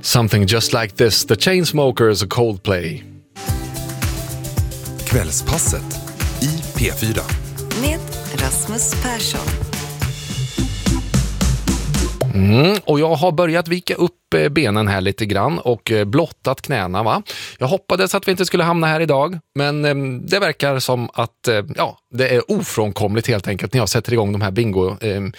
Something Just Like This, The Chainsmokers och Coldplay. Kvällspasset i P4. Med Rasmus Persson. Och jag har börjat vika upp benen här lite grann och blottat knäna, va? Jag hoppades att vi inte skulle hamna här idag, men det verkar som att det är ofrånkomligt helt enkelt när jag sätter igång de här bingo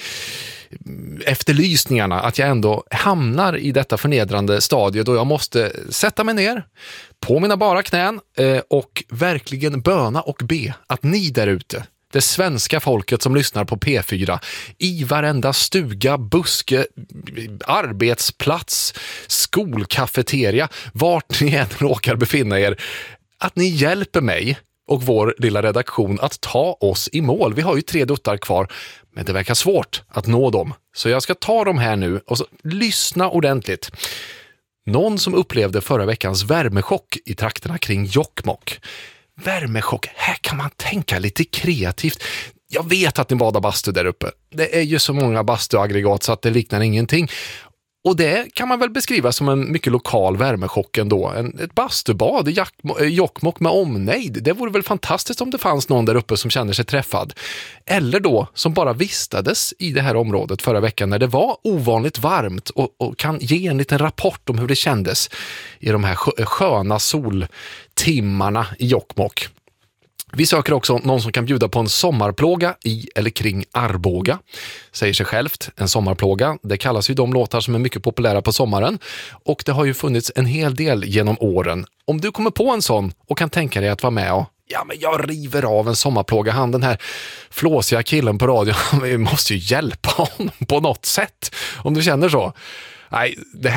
efterlysningarna, att jag ändå hamnar i detta förnedrande stadie då jag måste sätta mig ner på mina bara knän och verkligen böna och be att ni där ute, det svenska folket som lyssnar på P4, i varenda stuga, buske, arbetsplats, skolkafeteria, vart ni än råkar befinna er, att ni hjälper mig och vår lilla redaktion att ta oss i mål. Vi har ju 3 duttar kvar, men det verkar svårt att nå dem. Så jag ska ta dem här nu och så lyssna ordentligt. Någon som upplevde förra veckans värmechock i trakterna kring Jokkmokk. Värmechock, här kan man tänka lite kreativt. Jag vet att ni badar bastu där uppe. Det är ju så många bastuaggregat så att det liknar ingenting. Och det kan man väl beskriva som en mycket lokal värmechock ändå. Ett bastubad i Jokkmokk med omnejd. Det vore väl fantastiskt om det fanns någon där uppe som känner sig träffad. Eller då som bara vistades i det här området förra veckan när det var ovanligt varmt och kan ge en liten rapport om hur det kändes i de här sköna soltimmarna i Jokkmokk. Vi söker också någon som kan bjuda på en sommarplåga i eller kring Arboga. Säger sig självt, en sommarplåga. Det kallas ju de låtar som är mycket populära på sommaren. Och det har ju funnits en hel del genom åren. Om du kommer på en sån och kan tänka dig att vara med och men jag river av en sommarplåga. Han, den här flåsiga killen på radio, vi måste ju hjälpa honom på något sätt. Om du känner så. Nej,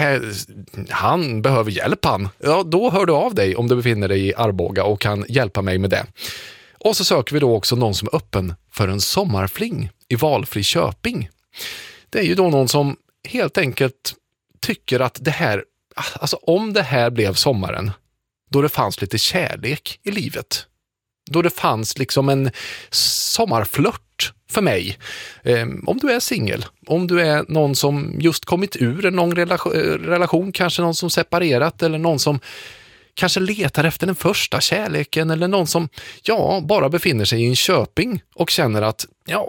han behöver hjälp han. Ja, då hör du av dig om du befinner dig i Arboga och kan hjälpa mig med det. Och så söker vi då också någon som är öppen för en sommarfling i valfri Köping. Det är ju då någon som helt enkelt tycker att det här, alltså om det här blev sommaren, då det fanns lite kärlek i livet. Då det fanns liksom en sommarflört för mig. Om du är singel, om du är någon som just kommit ur en lång relation, kanske någon som separerat eller någon som kanske letar efter den första kärleken eller någon som bara befinner sig i en Köping och känner att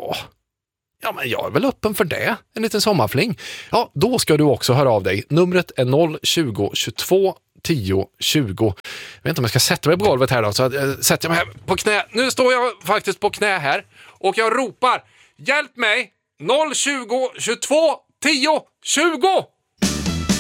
men jag är väl öppen för det, en liten sommarfling. Ja, då ska du också höra av dig. Numret är 020 22 10 20. Jag vet inte om jag ska sätta mig på golvet här då, så sätter jag mig här på knä. Nu står jag faktiskt på knä här och jag ropar: hjälp mig! 020 22 10 20!